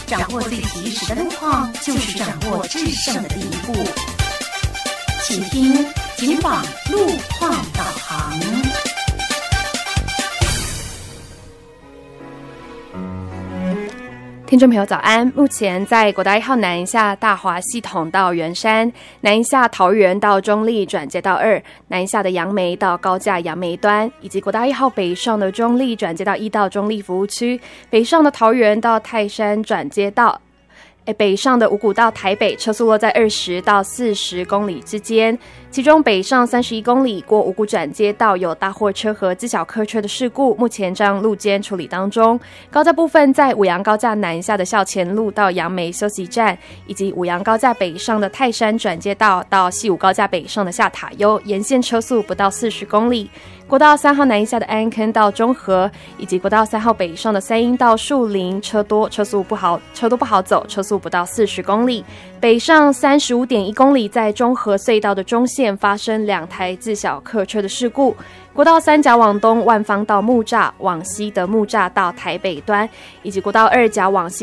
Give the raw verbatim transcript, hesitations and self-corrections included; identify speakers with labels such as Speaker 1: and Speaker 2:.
Speaker 1: 掌握最及时的路况，就是掌握制胜的第一步。请听警网路况导航。
Speaker 2: 听众朋友早安，目前在国道一号南下大华系统到圆山，南下桃园到中立转接道二，南下的杨梅到高架杨梅端，以及国道一号北上的中立转接道一到中立服务区，北上的桃园到泰山转接道。北上的五股到台北车速落在二十到四十公里之间，其中北上三十一公里过五股转接道有大货车和自小客车的事故，目前正路肩处理当中。高架部分在五杨高架南下的校前路到杨梅休息站，以及五杨高架北上的泰山转接道到西武高架北上的下塔悠，沿线车速不到四十公里。国道三号南下的安坑到中和，以及国道三号北上的三鶯到树林，车多车速不好，车多不好走，车速不到四十公里。北上三十五点一公里，在中和隧道的中线发生两台自小客车的事故。国道三甲往东万芳到木栅，往西的木栅到台北端，以及国道二甲往西